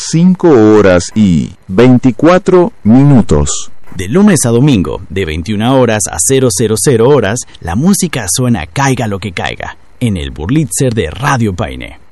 5 horas y 24 minutos. De lunes a domingo, de 21 horas a 000 horas, la música suena caiga lo que caiga, en el Burlitzer de Radio Paine.